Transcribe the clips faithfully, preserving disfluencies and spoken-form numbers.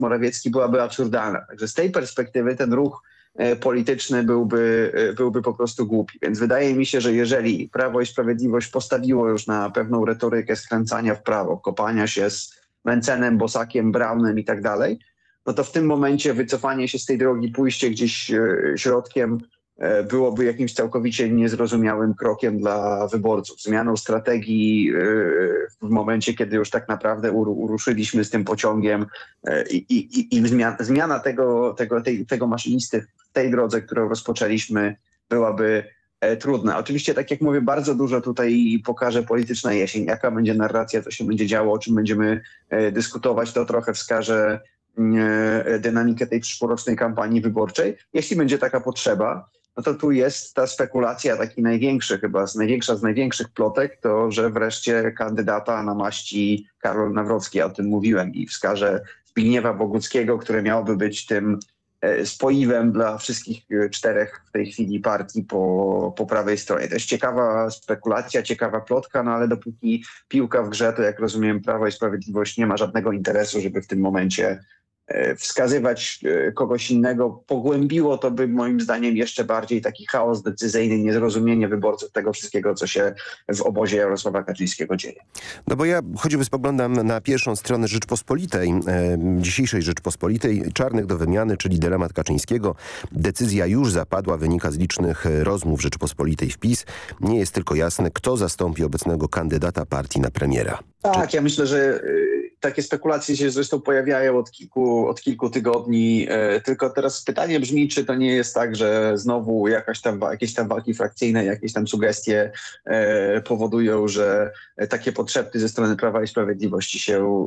Morawiecki byłaby absurdalna. Także z tej perspektywy ten ruch polityczny byłby, byłby po prostu głupi. Więc wydaje mi się, że jeżeli Prawo i Sprawiedliwość postawiło już na pewną retorykę skręcania w prawo, kopania się z Mencenem, Bosakiem, Braunem i tak dalej, no to w tym momencie wycofanie się z tej drogi, pójście gdzieś środkiem byłoby jakimś całkowicie niezrozumiałym krokiem dla wyborców. Zmianą strategii w momencie, kiedy już tak naprawdę uruszyliśmy z tym pociągiem i, i, i zmiana, zmiana tego, tego, tej, tego maszynisty w tej drodze, którą rozpoczęliśmy, byłaby trudna. Oczywiście, tak jak mówię, bardzo dużo tutaj pokaże polityczna jesień. Jaka będzie narracja, co się będzie działo, o czym będziemy dyskutować, to trochę wskaże dynamikę tej przyszłorocznej kampanii wyborczej. Jeśli będzie taka potrzeba, no to tu jest ta spekulacja, taki największy chyba, największa z największych plotek, to że wreszcie kandydata namaści Karol Nawrocki, o tym mówiłem, i wskaże Zbigniewa Boguckiego, który miałby być tym spoiwem dla wszystkich czterech w tej chwili partii po, po prawej stronie. To jest ciekawa spekulacja, ciekawa plotka, no ale dopóki piłka w grze, to jak rozumiem Prawo i Sprawiedliwość nie ma żadnego interesu, żeby w tym momencie wskazywać kogoś innego. Pogłębiło to by moim zdaniem jeszcze bardziej taki chaos decyzyjny, niezrozumienie wyborców tego wszystkiego, co się w obozie Jarosława Kaczyńskiego dzieje. No bo ja choćby spoglądam na pierwszą stronę Rzeczpospolitej, e, dzisiejszej Rzeczpospolitej, czarnych do wymiany, czyli dylemat Kaczyńskiego. Decyzja już zapadła, wynika z licznych rozmów Rzeczpospolitej w PiS. Nie jest tylko jasne, kto zastąpi obecnego kandydata partii na premiera. Tak, Czy... ja myślę, że takie spekulacje się zresztą pojawiają od kilku, od kilku tygodni. Tylko teraz pytanie brzmi, czy to nie jest tak, że znowu jakaś tam, jakieś tam walki frakcyjne, jakieś tam sugestie powodują, że takie potrzeby ze strony Prawa i Sprawiedliwości się,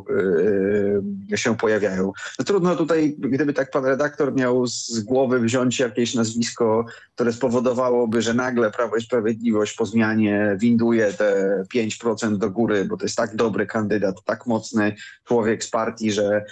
się pojawiają. No trudno tutaj, gdyby tak pan redaktor miał z głowy wziąć jakieś nazwisko, które spowodowałoby, że nagle Prawo i Sprawiedliwość po zmianie winduje te pięć procent do góry, bo to jest tak dobry kandydat, tak mocny człowiek z partii, że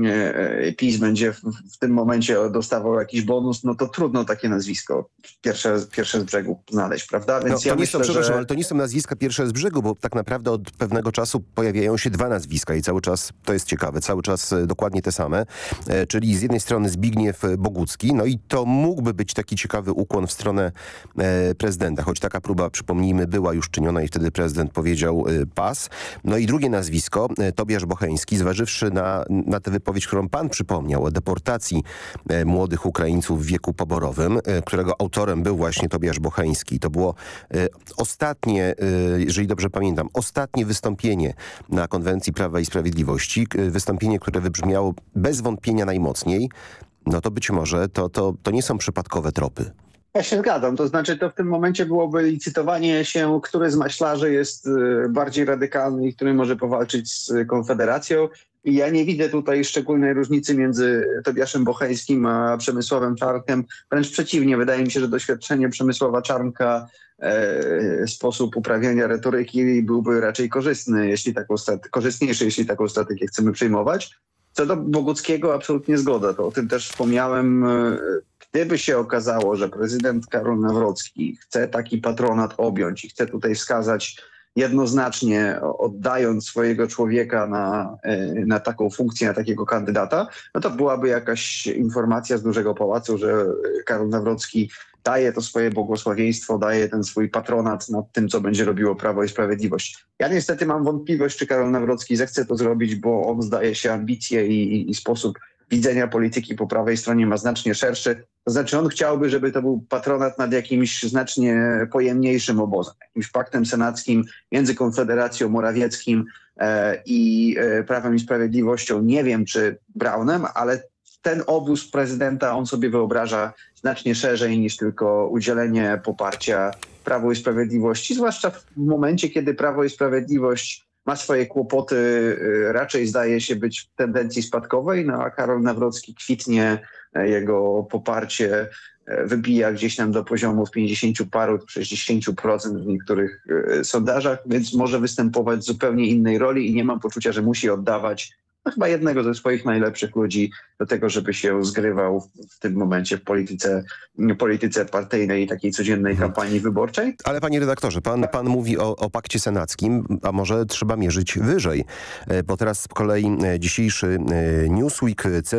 PiS będzie w, w tym momencie dostawał jakiś bonus, no to trudno takie nazwisko pierwsze, pierwsze z brzegu znaleźć, prawda? Więc no, to ja nie myślę, są, przepraszam, że... ale to nie są nazwiska pierwsze z brzegu, bo tak naprawdę od pewnego czasu pojawiają się dwa nazwiska i cały czas, to jest ciekawe, cały czas dokładnie te same, e, czyli z jednej strony Zbigniew Bogucki, no i to mógłby być taki ciekawy ukłon w stronę e, prezydenta, choć taka próba, przypomnijmy, była już czyniona i wtedy prezydent powiedział e, pas. No i drugie nazwisko, e, Tobiasz Bocheński, zważywszy na, na tę wypowiedź, którą pan przypomniał o deportacji e, młodych Ukraińców w wieku poborowym, e, którego autorem był właśnie Tobiasz Bocheński. To było e, ostatnie, e, jeżeli dobrze pamiętam, ostatnie wystąpienie na konwencji Prawa i Sprawiedliwości. E, wystąpienie, które wybrzmiało bez wątpienia najmocniej. No to być może to, to, to nie są przypadkowe tropy. Ja się zgadzam. To znaczy to w tym momencie byłoby licytowanie się, który z maślarzy jest bardziej radykalny i który może powalczyć z Konfederacją. I ja nie widzę tutaj szczególnej różnicy między Tobiaszem Bocheńskim a Przemysławem Czarnkiem. Wręcz przeciwnie, wydaje mi się, że doświadczenie Przemysława Czarnka, e, sposób uprawiania retoryki byłby raczej korzystny, jeśli taką korzystniejszy, jeśli taką strategię chcemy przyjmować. Co do Boguckiego absolutnie zgoda. To o tym też wspomniałem. Gdyby się okazało, że prezydent Karol Nawrocki chce taki patronat objąć i chce tutaj wskazać jednoznacznie, oddając swojego człowieka na, na taką funkcję, na takiego kandydata, no to byłaby jakaś informacja z dużego pałacu, że Karol Nawrocki daje to swoje błogosławieństwo, daje ten swój patronat nad tym, co będzie robiło Prawo i Sprawiedliwość. Ja niestety mam wątpliwość, czy Karol Nawrocki zechce to zrobić, bo on zdaje się ambicje i, i, i sposób widzenia polityki po prawej stronie ma znacznie szerszy. To znaczy on chciałby, żeby to był patronat nad jakimś znacznie pojemniejszym obozem, jakimś paktem senackim między Konfederacją, Morawieckim e, i e, Prawem i Sprawiedliwością. Nie wiem, czy Braunem, ale ten obóz prezydenta on sobie wyobraża znacznie szerzej niż tylko udzielenie poparcia Prawu i Sprawiedliwości, zwłaszcza w momencie, kiedy Prawo i Sprawiedliwość ma swoje kłopoty, raczej zdaje się być w tendencji spadkowej, no a Karol Nawrocki kwitnie, jego poparcie wybija gdzieś tam do poziomów pięćdziesięciu paru, sześćdziesięciu procent w niektórych sondażach, więc może występować w zupełnie innej roli i nie mam poczucia, że musi oddawać no, chyba jednego ze swoich najlepszych ludzi do tego, żeby się zgrywał w tym momencie w polityce, polityce partyjnej i takiej codziennej kampanii wyborczej. Ale panie redaktorze, pan, pan mówi o, o pakcie senackim, a może trzeba mierzyć wyżej, bo teraz z kolei dzisiejszy Newsweek